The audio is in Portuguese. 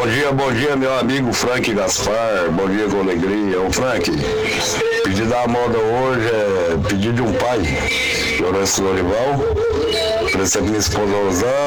Bom dia, meu amigo Frank Gaspar. Bom dia com alegria. Ô Frank, pedido da moda hoje é pedido de um pai, Lourenço Lorival. Oferecer pra minha esposa Rosana.